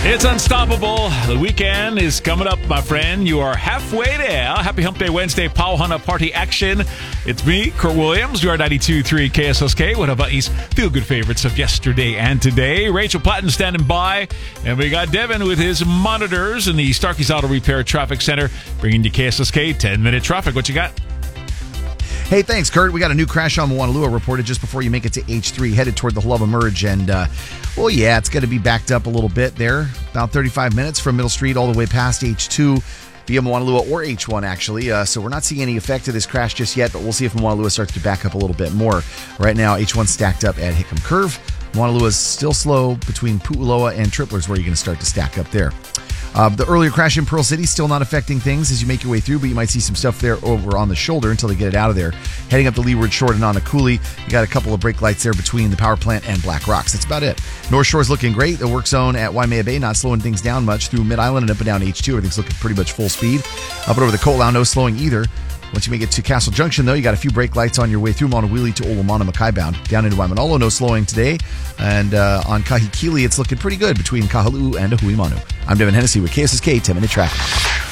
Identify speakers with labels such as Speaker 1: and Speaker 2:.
Speaker 1: It's unstoppable. The weekend is coming up, my friend. You are halfway there. Happy Hump Day Wednesday, Pauhana party action. It's me, Kurt Williams. You are 92.3 KSSK. What about these feel-good favorites of yesterday and today? Rachel Platten standing by. And we got Devin with his monitors in the Starkey's Auto Repair Traffic Center, bringing you KSSK 10-minute traffic. What you got?
Speaker 2: Hey, thanks, Kurt. We got a new crash on Moanalua reported just before you make it to H3, headed toward the Haluva Merge. And, well, yeah, it's going to be backed up a little bit there. About 35 minutes from Middle Street all the way past H2 via Moanalua or H1, actually. So we're not seeing any effect of this crash just yet, but we'll see if Moanalua starts to back up a little bit more. Right now, H1 stacked up at Hickam Curve. Moanalua is still slow between Pu'uloa and Triplers, where you're going to start to stack up there. The earlier crash in Pearl City still not affecting things as you make your way through, but you might see some stuff there over on the shoulder until they get it out of there. Heading up the Leeward Shore to Nanakuli, you got a couple of brake lights there between the power plant and Black Rocks. That's about it. North Shore's looking great. The work zone at Waimea Bay not slowing things down much through Mid-Island and up and down H2. Everything's looking pretty much full speed. Up and over the Ko'olau, no slowing either. Once you make it to Castle Junction, though, you got a few brake lights on your way through Monowili to Olumana Makai bound. Down into Waimanalo, no slowing today. And on Kahikili, it's looking pretty good between Kahaluu and Ahuimanu. I'm Devin Hennessy with KSSK 10-Minute Traffic.